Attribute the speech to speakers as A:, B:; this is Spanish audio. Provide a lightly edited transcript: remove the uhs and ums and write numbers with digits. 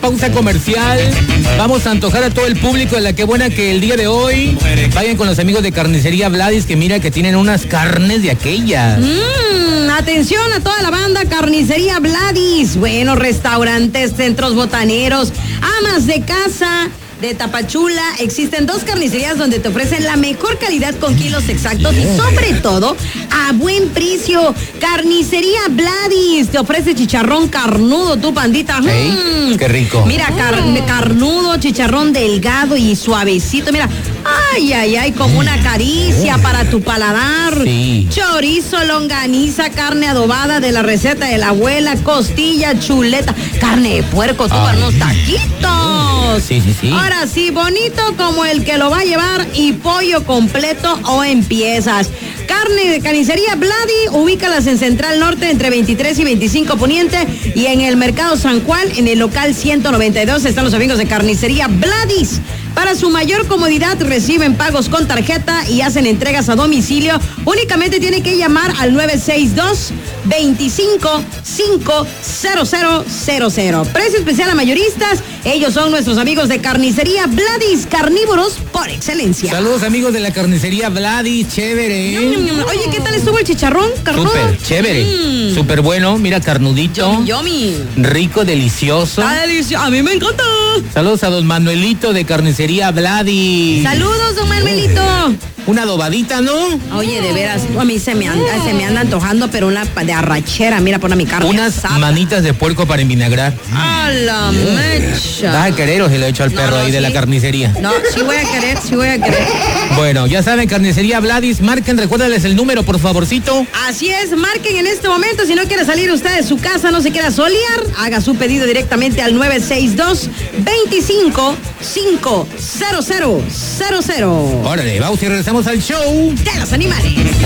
A: pausa comercial. Vamos a antojar a todo el público de la que buena que el día de hoy vayan con los amigos de Carnicería Vladis, que mira que tienen unas carnes de aquellas.
B: Atención a toda la banda, Carnicería Vladis. Bueno, restaurantes, centros botaneros, amas de casa de Tapachula. Existen 2 carnicerías donde te ofrecen la mejor calidad con kilos exactos y sobre todo a buen precio. Carnicería Vladis te ofrece chicharrón carnudo, tu pandita.
A: Qué rico.
B: Mira, carnudo, chicharrón delgado y suavecito. Mira, ay, como una caricia para tu paladar.
A: Sí.
B: Chorizo, longaniza, carne adobada de la receta de la abuela, costilla, chuleta, carne de puerco, unos taquitos.
A: Sí.
B: Ahora sí, bonito como el que lo va a llevar y pollo completo o en piezas. Carne de Carnicería Vladi, ubícalas en Central Norte entre 23 y 25 Poniente y en el Mercado San Juan, en el local 192, están los amigos de Carnicería Vladis. Para su mayor comodidad reciben pagos con tarjeta y hacen entregas a domicilio. Únicamente tiene que llamar al 962-25-50000. Precio especial a mayoristas. Ellos son nuestros amigos de Carnicería Vladis, carnívoros por excelencia.
A: Saludos amigos de la Carnicería Vladis, chévere.
B: Oye, ¿qué tal estuvo el chicharrón carnudo?
A: Súper chévere, súper bueno, mira, carnudito.
B: Yummy.
A: Rico, delicioso.
B: Está delicioso, a mí me encanta.
A: Saludos a don Manuelito de Carnicería Vladis.
B: Saludos, don Manuelito.
A: Una adobadita, ¿no?
B: Oye, de veras, a mí se me anda antojando, pero una de arrachera, mira, pon a mi carne.
A: Unas
B: asada.
A: manitas de puerco para envinagrar.
B: ¡A la mecha!
A: ¿Vas a querer o se lo he hecho al perro ahí de la carnicería?
B: No, sí voy a querer.
A: Bueno, ya saben, Carnicería Vladis, marquen, recuérdales el número, por favorcito.
B: Así es, marquen en este momento, si no quiere salir usted de su casa, no se quiera solear, haga su pedido directamente al 962-25-50000.
A: Órale, vamos y regresamos al show
B: De los animales.